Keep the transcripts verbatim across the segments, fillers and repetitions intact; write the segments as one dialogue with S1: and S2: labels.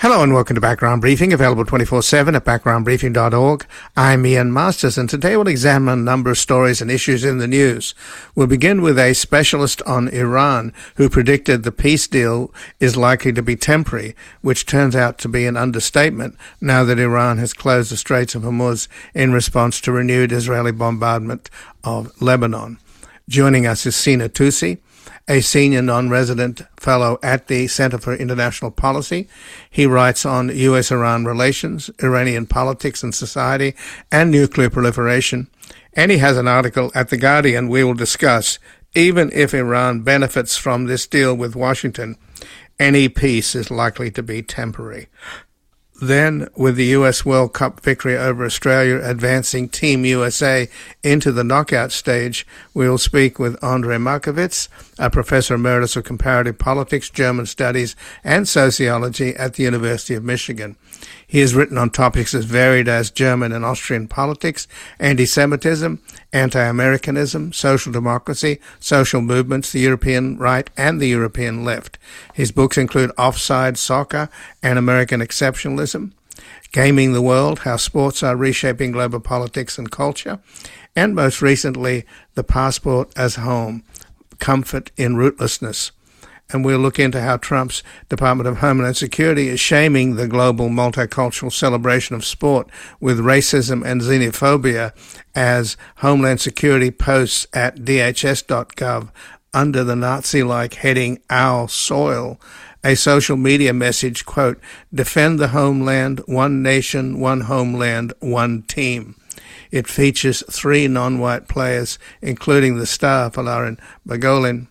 S1: Hello and welcome to Background Briefing, available twenty-four seven at background briefing dot org. I'm Ian Masters, and today we'll examine a number of stories and issues in the news. We'll begin with a specialist on Iran who predicted the peace deal is likely to be temporary, which turns out to be an understatement now that Iran has closed the Straits of Hormuz in response to renewed Israeli bombardment of Lebanon. Joining us is Sina Tousi, a senior non-resident fellow at the Center for International Policy. He writes on U S Iran relations, Iranian politics and society, and nuclear proliferation. And he has an article at The Guardian we will discuss. Even if Iran benefits from this deal with Washington, any peace is likely to be temporary. Then, with the U S World Cup victory over Australia advancing Team U S A into the knockout stage, we will speak with Andrei Markovits, a professor emeritus of comparative politics, German studies, and sociology at the University of Michigan. He has written on topics as varied as German and Austrian politics, anti-Semitism, anti-Americanism, social democracy, social movements, the European right, and the European left. His books include Offside Soccer and American Exceptionalism, Gaming the World, How Sports Are Reshaping Global Politics and Culture, and most recently, The Passport as Home, Comfort in Rootlessness. And we'll look into how Trump's Department of Homeland Security is shaming the global multicultural celebration of sport with racism and xenophobia as Homeland Security posts at D H S dot gov under the Nazi-like heading Our Soil, a social media message, quote, defend the homeland, one nation, one homeland, one team. It features three non-white players, including the star Folarin Balogun,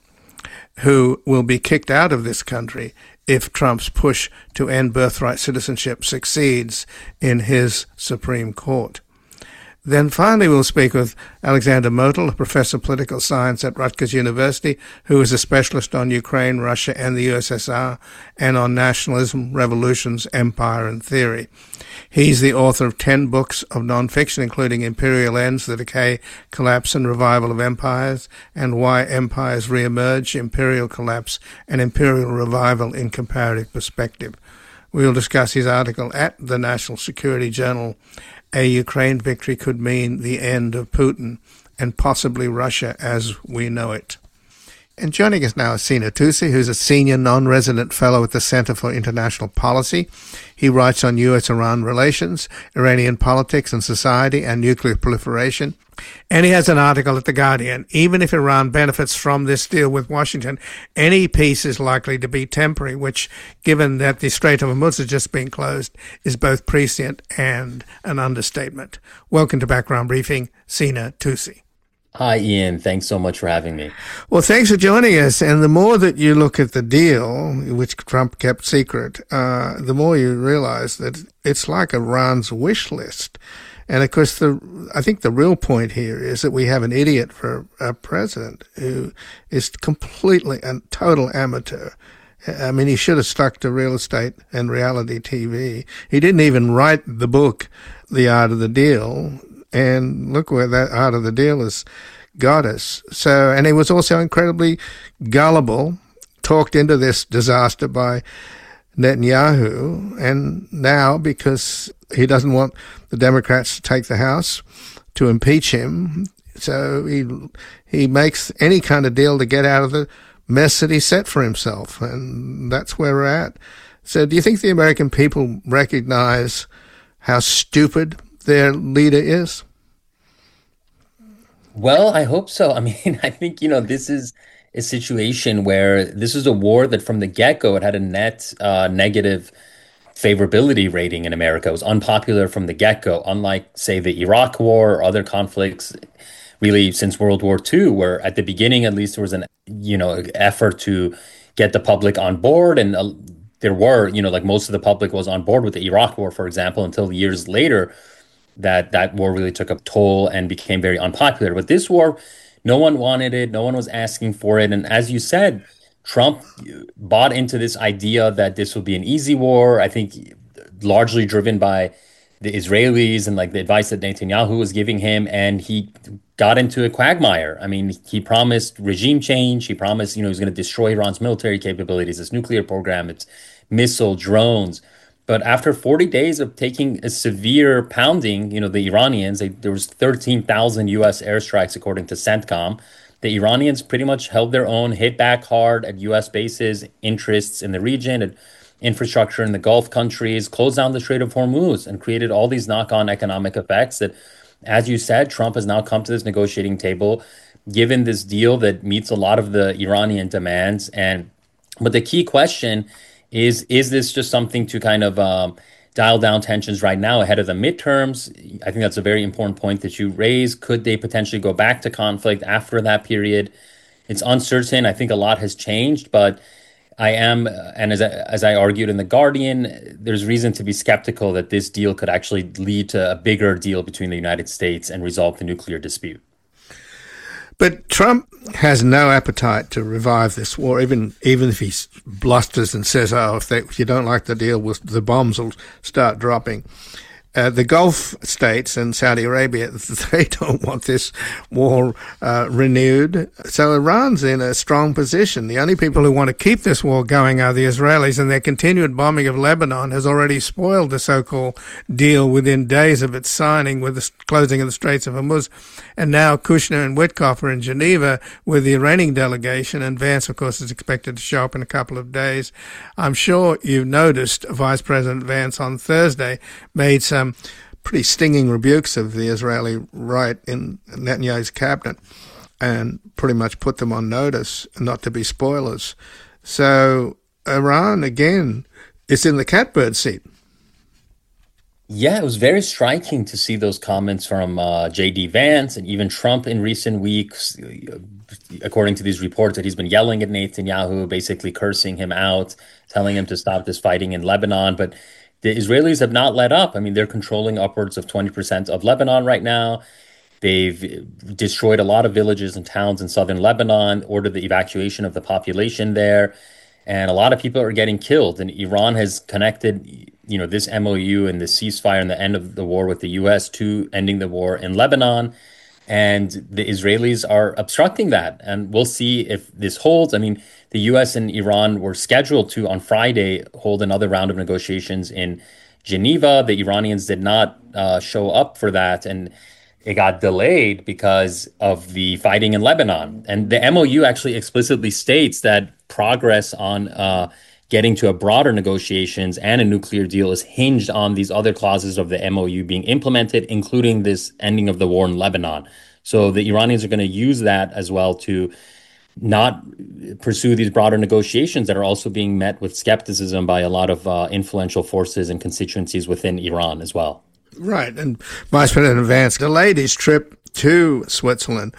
S1: who will be kicked out of this country if Trump's push to end birthright citizenship succeeds in his Supreme Court. Then finally we'll speak with Alexander Motyl, a professor of political science at Rutgers University, who is a specialist on Ukraine, Russia, and the U S S R, and on nationalism, revolutions, empire, and theory. He's the author of ten books of nonfiction, including Imperial Ends, The Decay, Collapse, and Revival of Empires, and Why Empires Reemerge, Imperial Collapse, and Imperial Revival in Comparative Perspective. We will discuss his article at the National Security Journal, A Ukraine Victory Could Mean the End of Putin and Possibly Russia as We Know It. And joining us now is Sina Tousi, who's a senior non-resident fellow at the Center for International Policy. He writes on U S Iran relations, Iranian politics and society, and nuclear proliferation. And he has an article at The Guardian. Even if Iran benefits from this deal with Washington, any peace is likely to be temporary, which, given that the Strait of Hormuz has just been closed, is both prescient and an understatement. Welcome to Background Briefing, Sina Tousi.
S2: Hi, Ian. Thanks so much for having me.
S1: Well, thanks for joining us. And the more that you look at the deal, which Trump kept secret, uh, the more you realize that it's like Iran's wish list. And of course, the I think the real point here is that we have an idiot for a president who is completely a total amateur. I mean, he should have stuck to real estate and reality T V. He didn't even write the book, The Art of the Deal. And look where that Art of the Deal has got us. So, and he was also incredibly gullible, talked into this disaster by Netanyahu. And now, because he doesn't want the Democrats to take the House, to impeach him, so he he makes any kind of deal to get out of the mess that he set for himself. And that's where we're at. So do you think the American people recognize how stupid their leader is?
S2: Well, I hope so. I mean, I think, you know, this is a situation where this is a war that from the get-go, it had a net uh, negative favorability rating in America. It was unpopular from the get-go, unlike, say, the Iraq War or other conflicts really since World War Two, where at the beginning, at least, there was an, you know, effort to get the public on board. And uh, there were, you know, like most of the public was on board with the Iraq War, for example, until years later, that that war really took a toll and became very unpopular. But this war, no one wanted it. No one was asking for it. And as you said, Trump bought into this idea that this would be an easy war, I think largely driven by the Israelis and like the advice that Netanyahu was giving him. And he got into a quagmire. I mean, he promised regime change. He promised, you know, he was going to destroy Iran's military capabilities, its nuclear program, its missile drones. But after forty days of taking a severe pounding, you know, the Iranians, they, there was thirteen thousand U S airstrikes according to CENTCOM. The Iranians pretty much held their own, hit back hard at U S bases, interests in the region, and infrastructure in the Gulf countries, closed down the Strait of Hormuz, and created all these knock-on economic effects that, as you said, Trump has now come to this negotiating table, given this deal that meets a lot of the Iranian demands. And but the key question is, is this just something to kind of um, dial down tensions right now ahead of the midterms? I think that's a very important point that you raise. Could they potentially go back to conflict after that period? It's uncertain. I think a lot has changed, but I am, and as I, as I argued in The Guardian, there's reason to be skeptical that this deal could actually lead to a bigger deal between the United States and resolve the nuclear dispute.
S1: But Trump has no appetite to revive this war, even even if he blusters and says, oh, if, they, if you don't like the deal, we'll, the bombs will start dropping. Uh, the Gulf states and Saudi Arabia, they don't want this war uh, renewed. So Iran's in a strong position. The only people who want to keep this war going are the Israelis, and their continued bombing of Lebanon has already spoiled the so-called deal within days of its signing with the closing of the Straits of Hormuz. And now Kushner and Witkoff are in Geneva with the Iranian delegation, and Vance, of course, is expected to show up in a couple of days. I'm sure you've noticed Vice President Vance on Thursday made some Um, pretty stinging rebukes of the Israeli right in Netanyahu's cabinet and pretty much put them on notice not to be spoilers. So Iran, again, is in the catbird seat.
S2: Yeah, it was very striking to see those comments from uh, J D. Vance and even Trump in recent weeks, according to these reports that he's been yelling at Netanyahu, basically cursing him out, telling him to stop this fighting in Lebanon. But the Israelis have not let up. I mean, they're controlling upwards of twenty percent of Lebanon right now. They've destroyed a lot of villages and towns in southern Lebanon, ordered the evacuation of the population there, and a lot of people are getting killed. And Iran has connected, you know, this M O U and the ceasefire and the end of the war with the U S to ending the war in Lebanon. And the Israelis are obstructing that. And we'll see if this holds. I mean, the U S and Iran were scheduled to, on Friday, hold another round of negotiations in Geneva. The Iranians did not uh, show up for that, and it got delayed because of the fighting in Lebanon. And the M O U actually explicitly states that progress on uh, getting to a broader negotiations and a nuclear deal is hinged on these other clauses of the M O U being implemented, including this ending of the war in Lebanon. So the Iranians are going to use that as well to not pursue these broader negotiations that are also being met with skepticism by a lot of uh, influential forces and constituencies within Iran as well.
S1: Right. And Vice President Vance delayed his trip to Switzerland.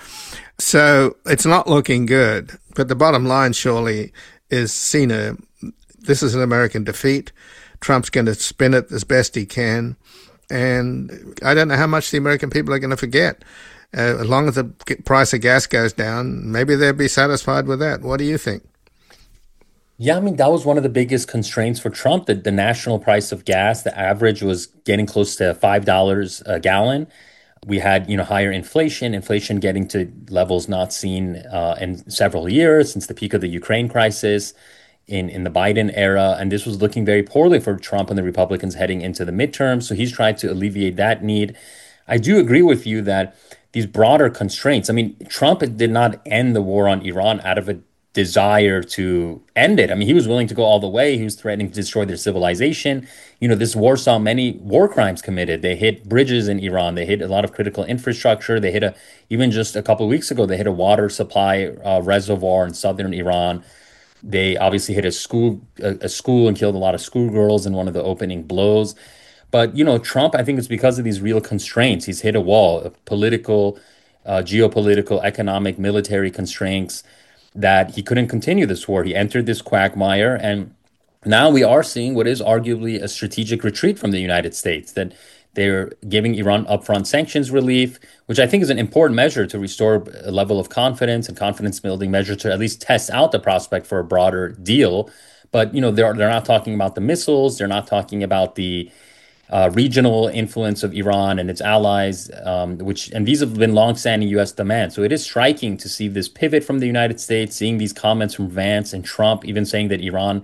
S1: So it's not looking good. But the bottom line surely is seen a, this is an American defeat. Trump's going to spin it as best he can. And I don't know how much the American people are going to forget. Uh, as long as the price of gas goes down, maybe they'll be satisfied with that. What do you think?
S2: Yeah, I mean, that was one of the biggest constraints for Trump, that the national price of gas, the average was getting close to five dollars a gallon. We had, you know, higher inflation, inflation getting to levels not seen uh, in several years since the peak of the Ukraine crisis in, in the Biden era. And this was looking very poorly for Trump and the Republicans heading into the midterms. So he's tried to alleviate that need. I do agree with you that these broader constraints, I mean, Trump did not end the war on Iran out of a desire to end it. I mean, he was willing to go all the way. He was threatening to destroy their civilization. You know, this war saw many war crimes committed. They hit bridges in Iran. They hit a lot of critical infrastructure. They hit a, even just a couple of weeks ago, they hit a water supply uh, reservoir in southern Iran. They obviously hit a school, a, a school and killed a lot of schoolgirls in one of the opening blows. But, you know, Trump, I think it's because of these real constraints. He's hit a wall of political, uh, geopolitical, economic, military constraints that he couldn't continue this war. He entered this quagmire, and now we are seeing what is arguably a strategic retreat from the United States, that they're giving Iran upfront sanctions relief, which I think is an important measure to restore a level of confidence and confidence building measure to at least test out the prospect for a broader deal. But, you know, they're, they're not talking about the missiles. They're not talking about the Uh, regional influence of Iran and its allies, um, which and these have been longstanding U S demands. So it is striking to see this pivot from the United States, seeing these comments from Vance and Trump, even saying that Iran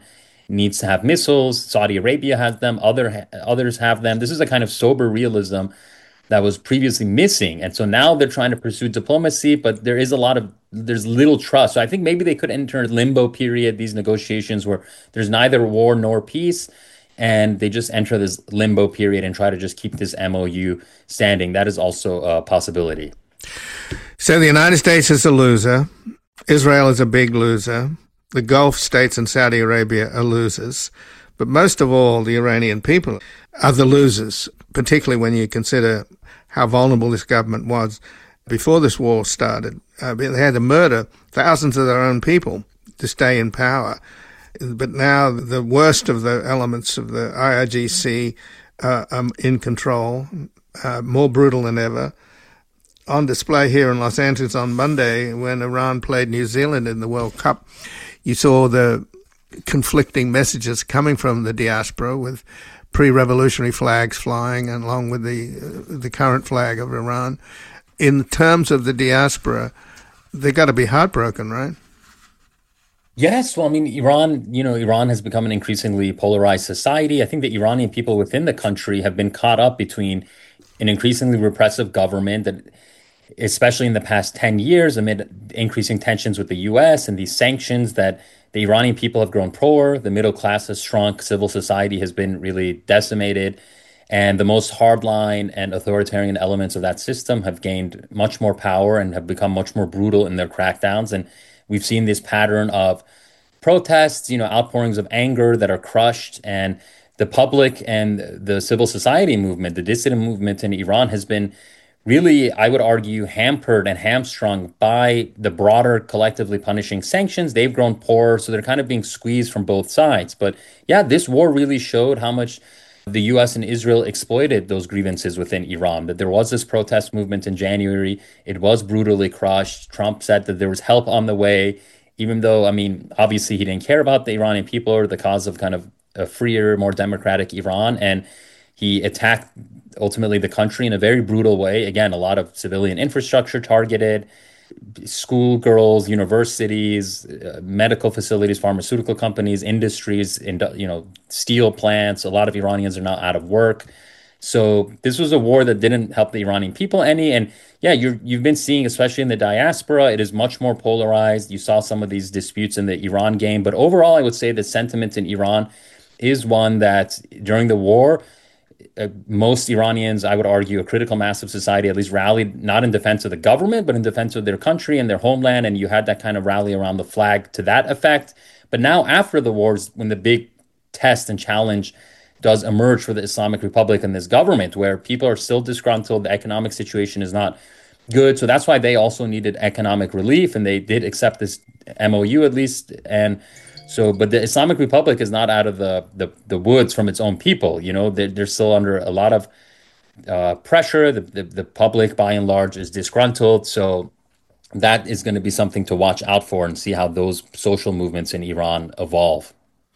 S2: needs to have missiles. Saudi Arabia has them, other others have them. This is a kind of sober realism that was previously missing. And so now they're trying to pursue diplomacy, but there is a lot of there's little trust. So I think maybe they could enter a limbo period, these negotiations where there's neither war nor peace, and they just enter this limbo period and try to just keep this M O U standing. That is also a possibility.
S1: So the United States is a loser. Israel is a big loser. The Gulf states and Saudi Arabia are losers. But most of all, the Iranian people are the losers, particularly when you consider how vulnerable this government was before this war started. Uh, they had to murder thousands of their own people to stay in power. But now the worst of the elements of the I R G C uh, are in control, uh, more brutal than ever. On display here in Los Angeles on Monday, when Iran played New Zealand in the World Cup, you saw the conflicting messages coming from the diaspora with pre-revolutionary flags flying along with the uh, the current flag of Iran. In terms of the diaspora, they got to be heartbroken, right?
S2: Yes, well, I mean, Iran, you know, Iran has become an increasingly polarized society. I think the Iranian people within the country have been caught up between an increasingly repressive government that, especially in the past ten years, amid increasing tensions with the U S and these sanctions that the Iranian people have grown poor, the middle class has shrunk, civil society has been really decimated, and the most hardline and authoritarian elements of that system have gained much more power and have become much more brutal in their crackdowns. And we've seen this pattern of protests, you know, outpourings of anger that are crushed, and the public and the civil society movement, the dissident movement in Iran has been really, I would argue, hampered and hamstrung by the broader collectively punishing sanctions. They've grown poorer, so they're kind of being squeezed from both sides. But yeah, this war really showed how much the U S and Israel exploited those grievances within Iran, that there was this protest movement in January. It was brutally crushed. Trump said that there was help on the way, even though, I mean, obviously he didn't care about the Iranian people or the cause of kind of a freer, more democratic Iran. And he attacked ultimately the country in a very brutal way. Again, a lot of civilian infrastructure targeted, schoolgirls, universities, uh, medical facilities, pharmaceutical companies, industries, in, you know, steel plants. A lot of Iranians are now out of work. So this was a war that didn't help the Iranian people any. And yeah, you're, you've been seeing, especially in the diaspora, it is much more polarized. You saw some of these disputes in the Iran game. But overall, I would say the sentiment in Iran is one that during the war, uh, most Iranians, I would argue, a critical mass of society, at least rallied not in defense of the government, but in defense of their country and their homeland. And you had that kind of rally around the flag to that effect. But now, after the wars, when the big test and challenge does emerge for the Islamic Republic and this government, where people are still disgruntled, the economic situation is not good. So that's why they also needed economic relief, and they did accept this M O U at least. And so, but the Islamic Republic is not out of the the, the woods from its own people. You know, they're, they're still under a lot of uh, pressure. The, the the public, by and large, is disgruntled. So that is going to be something to watch out for and see how those social movements in Iran evolve.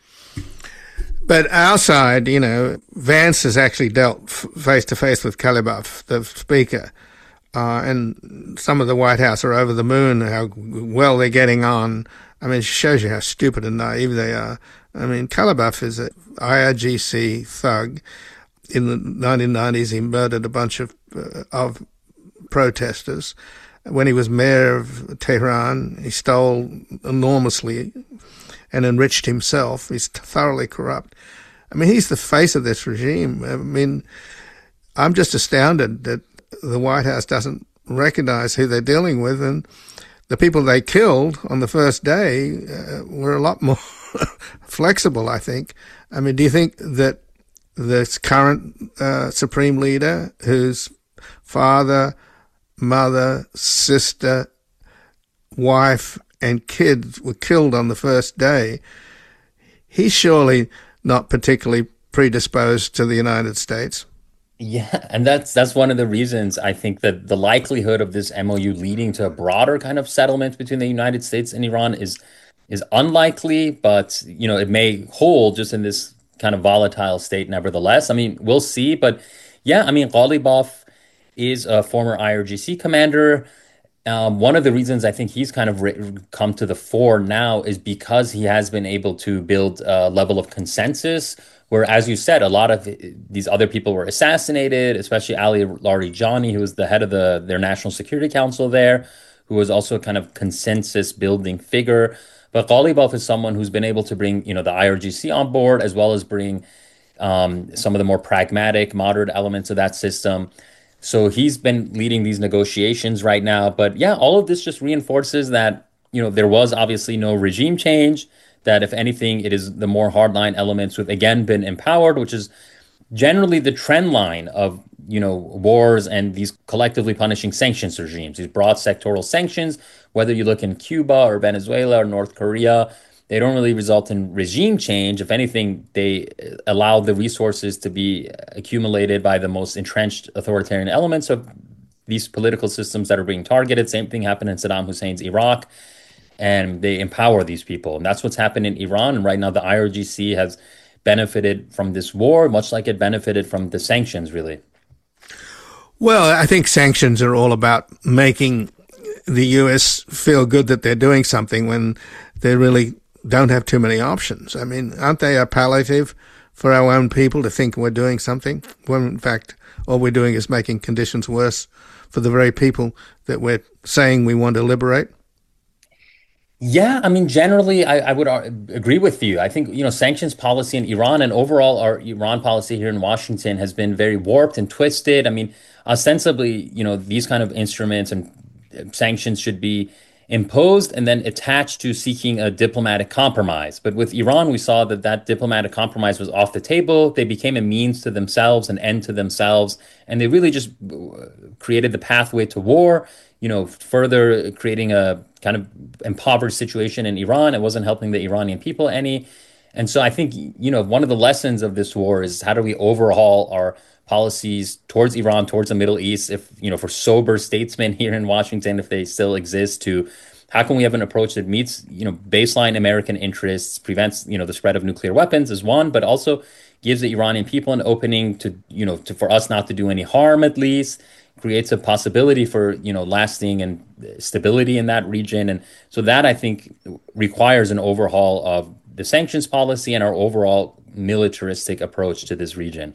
S1: But our side, you know, Vance has actually dealt face to face with Kalibaf, the speaker, uh, and some of the White House are over the moon how well they're getting on. I mean, it shows you how stupid and naive they are. I mean, Kalibaf is an I R G C thug. In the nineteen nineties, he murdered a bunch of uh, of protesters. When he was mayor of Tehran, he stole enormously and enriched himself. He's thoroughly corrupt. I mean, he's the face of this regime. I mean, I'm just astounded that the White House doesn't recognize who they're dealing with. And the people they killed on the first day uh, were a lot more flexible, I think. I mean, do you think that this current uh, supreme leader, whose father, mother, sister, wife, and kids were killed on the first day, he's surely not particularly predisposed to the United States?
S2: Yeah, and that's that's one of the reasons I think that the likelihood of this M O U leading to a broader kind of settlement between the United States and Iran is is unlikely, but you know, it may hold just in this kind of volatile state nevertheless. I mean, we'll see, but yeah, I mean, Ghalibaf is a former I R G C commander. Um, one of the reasons I think he's kind of ri- come to the fore now is because he has been able to build a level of consensus where, as you said, a lot of these other people were assassinated, especially Ali Larijani, who was the head of the their National Security Council there, who was also a kind of consensus building figure. But Ghalibaf is someone who's been able to bring, you know, the I R G C on board, as well as bring um, some of the more pragmatic, moderate elements of that system. So he's been leading these negotiations right now. But yeah, all of this just reinforces that, you know, there was obviously no regime change, that if anything, it is the more hardline elements who've again been empowered, which is generally the trend line of, you know, wars and these collectively punishing sanctions regimes, these broad sectoral sanctions, whether you look in Cuba or Venezuela or North Korea, they don't really result in regime change. If anything, they allow the resources to be accumulated by the most entrenched authoritarian elements of these political systems that are being targeted. Same thing happened in Saddam Hussein's Iraq, and they empower these people. And that's what's happened in Iran. And right now, the I R G C has benefited from this war, much like it benefited from the sanctions, really.
S1: Well, I think sanctions are all about making the U S feel good that they're doing something when they really don't have too many options. I mean, aren't they a palliative for our own people to think we're doing something when in fact all we're doing is making conditions worse for the very people that we're saying we want to liberate?
S2: Yeah, I mean, generally, I, I would uh, agree with you. I think, you know, sanctions policy in Iran and overall our Iran policy here in Washington has been very warped and twisted. I mean, ostensibly, you know, these kind of instruments and uh, sanctions should be imposed and then attached to seeking a diplomatic compromise. But with Iran, we saw that that diplomatic compromise was off the table. They became a means to themselves, an end to themselves, and they really just uh, created the pathway to war, you know, further creating a kind of impoverished situation in Iran. It wasn't helping the Iranian people any. And so I think, you know, one of the lessons of this war is how do we overhaul our policies towards Iran, towards the Middle East, if, you know, for sober statesmen here in Washington, if they still exist, to how can we have an approach that meets, you know, baseline American interests, prevents, you know, the spread of nuclear weapons is one, but also gives the Iranian people an opening to, you know, to, for us not to do any harm at least, creates a possibility for, you know, lasting and stability in that region. And so that I think requires an overhaul of the sanctions policy and our overall militaristic approach to this region.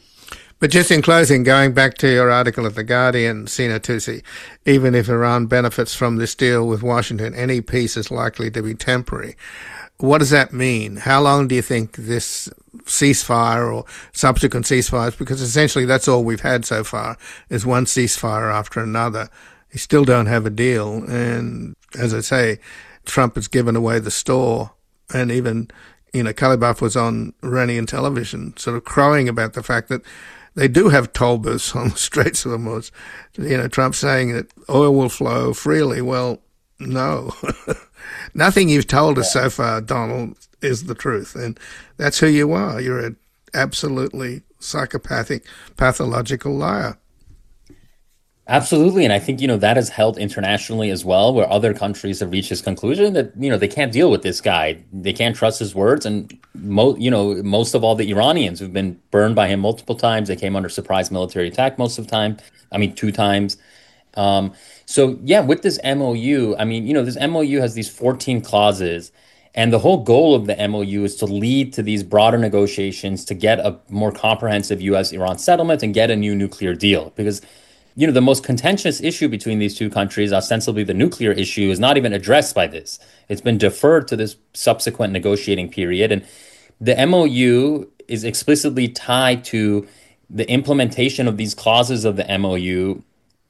S1: But just in closing, going back to your article at The Guardian, Sina Tusi, even if Iran benefits from this deal with Washington, any peace is likely to be temporary. What does that mean? How long do you think this ceasefire or subsequent ceasefires, because essentially that's all we've had so far, is one ceasefire after another. You still don't have a deal. And as I say, Trump has given away the store. And even, you know, Ghalibaf was on Iranian television sort of crowing about the fact that they do have toll booths on the Straits of Hormuz. You know, Trump saying that oil will flow freely. Well, no. Nothing you've told us so far, Donald, is the truth. And that's who you are. You're an absolutely psychopathic, pathological liar.
S2: Absolutely. And I think, you know, that is held internationally as well, where other countries have reached this conclusion that, you know, they can't deal with this guy. They can't trust his words. And, mo you know, most of all the Iranians who've been burned by him multiple times, they came under surprise military attack most of the time. I mean, two times. Um, so, yeah, with this M O U, I mean, you know, this M O U has these fourteen clauses. And the whole goal of the M O U is to lead to these broader negotiations to get a more comprehensive U S Iran settlement and get a new nuclear deal. Because you know, the most contentious issue between these two countries, ostensibly the nuclear issue, is not even addressed by this. It's been deferred to this subsequent negotiating period. And the M O U is explicitly tied to the implementation of these clauses of the M O U,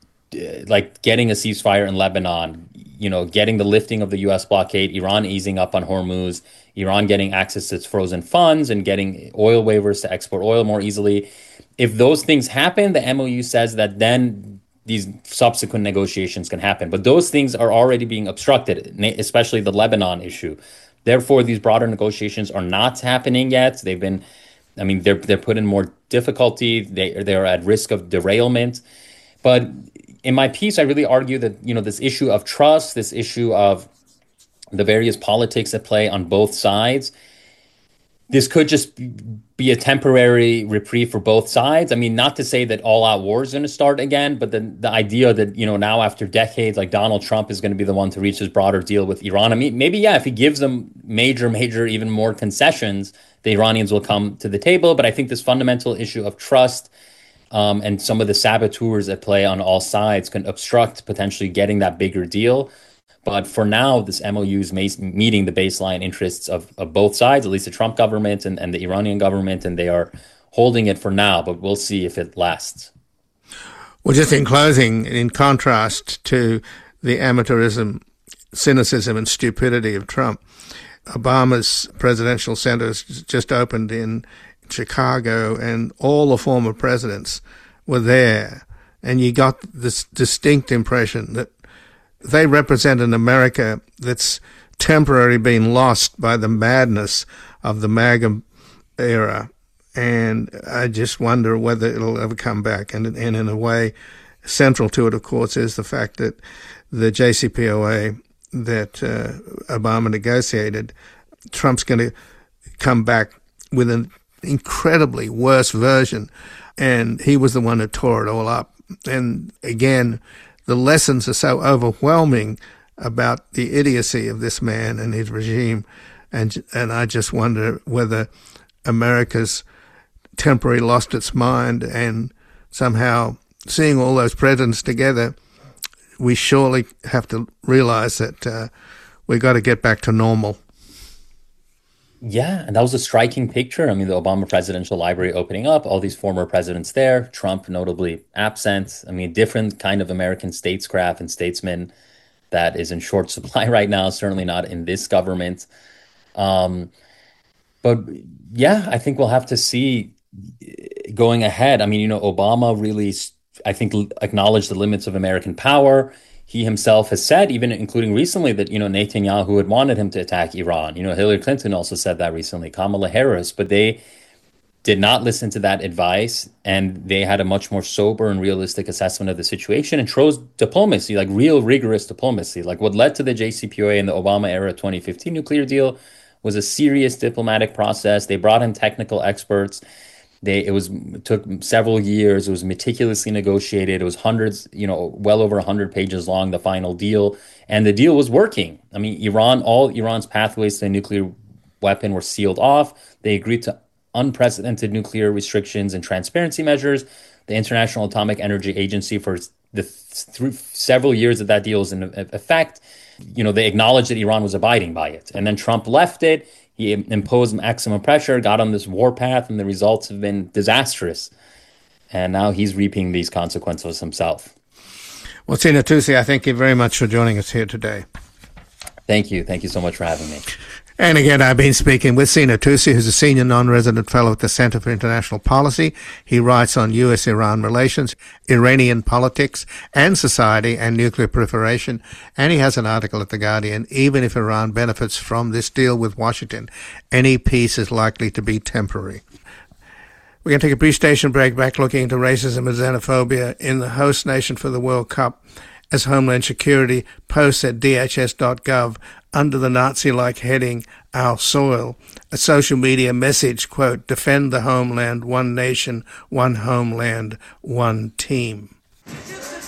S2: like getting a ceasefire in Lebanon, you know, getting the lifting of the U S blockade, Iran easing up on Hormuz, Iran getting access to its frozen funds and getting oil waivers to export oil more easily. If those things happen, the M O U says that then these subsequent negotiations can happen. But those things are already being obstructed, especially the Lebanon issue. Therefore, these broader negotiations are not happening yet. They've been, I mean, they're they're put in more difficulty. They they're at risk of derailment. But in my piece, I really argue that, you know, this issue of trust, this issue of the various politics at play on both sides, this could just be a temporary reprieve for both sides. I mean, not to say that all-out war is going to start again, but the the idea that, you know, now after decades, like Donald Trump is going to be the one to reach this broader deal with Iran. I mean, maybe, yeah, if he gives them major, major, even more concessions, the Iranians will come to the table. But I think this fundamental issue of trust um, and some of the saboteurs at play on all sides can obstruct potentially getting that bigger deal. But for now, this M O U is meeting the baseline interests of, of both sides, at least the Trump government and, and the Iranian government, and they are holding it for now, but we'll see if it lasts.
S1: Well, just in closing, in contrast to the amateurism, cynicism, and stupidity of Trump, Obama's presidential center has just opened in Chicago, and all the former presidents were there. And you got this distinct impression that they represent an America that's temporarily been lost by the madness of the MAGA era. And I just wonder whether it'll ever come back. And, and in a way, central to it, of course, is the fact that the J C P O A that uh, Obama negotiated, Trump's going to come back with an incredibly worse version. And he was the one who tore it all up. And again, the lessons are so overwhelming about the idiocy of this man and his regime. And and I just wonder whether America's temporarily lost its mind, and somehow seeing all those presidents together, we surely have to realize that uh, we got to get back to normal.
S2: Yeah, and that was a striking picture. I mean, the Obama Presidential Library opening up, all these former presidents there, Trump notably absent. I mean, different kind of American statescraft and statesman that is in short supply right now, certainly not in this government. Um, but yeah, I think we'll have to see going ahead. I mean, you know, Obama really, I think, acknowledged the limits of American power. He himself has said, even including recently, that, you know, Netanyahu had wanted him to attack Iran. You know, Hillary Clinton also said that recently, Kamala Harris, but they did not listen to that advice, and they had a much more sober and realistic assessment of the situation and chose diplomacy, like real rigorous diplomacy. Like what led to the J C P O A and the Obama era twenty fifteen nuclear deal was a serious diplomatic process. They brought in technical experts. They, it was it took several years. It was meticulously negotiated. It was hundreds, you know, well over one hundred pages long, the final deal. And the deal was working. I mean, Iran, all Iran's pathways to a nuclear weapon were sealed off. They agreed to unprecedented nuclear restrictions and transparency measures. The International Atomic Energy Agency, for the th- several years that that deal was in effect, you know, they acknowledged that Iran was abiding by it. And then Trump left it. He imposed maximum pressure, got on this war path, and the results have been disastrous. And now he's reaping these consequences himself.
S1: Well, Sina Tusi, I thank you very much for joining us here today.
S2: Thank you. Thank you so much for having me.
S1: And again, I've been speaking with Sina Tusi, who's a senior non-resident fellow at the Center for International Policy. He writes on U S Iran relations, Iranian politics and society, and nuclear proliferation. And he has an article at The Guardian. Even if Iran benefits from this deal with Washington, any peace is likely to be temporary. We're going to take a brief station break, back looking into racism and xenophobia in the host nation for the World Cup, as Homeland Security posts at D H S dot gov under the Nazi-like heading, Our Soil, a social media message, quote, defend the homeland, one nation, one homeland, one team.